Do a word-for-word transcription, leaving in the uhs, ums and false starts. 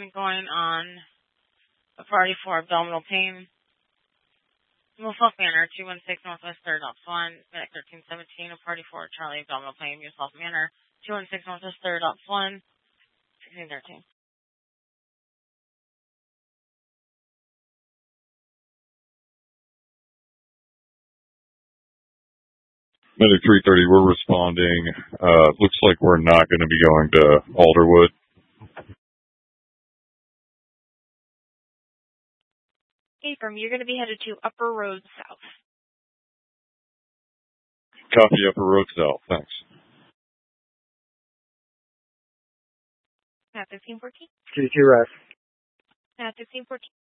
I'm going on a party for abdominal pain. Millsouth Manor, two one six Northwest third, Ops one, Medic thirteen seventeen, a party for Charlie abdominal pain, Millsouth Manor, two one six Northwest third, Ops one, sixteen thirteen. Medic three thirty, we're responding. Uh, looks like we're not going to be going to Alderwood. Abram, you're going to be headed to Upper Road South. Copy, Upper Road South. Thanks. Map fifteen fourteen. Q two rest. Map fifteen fourteen.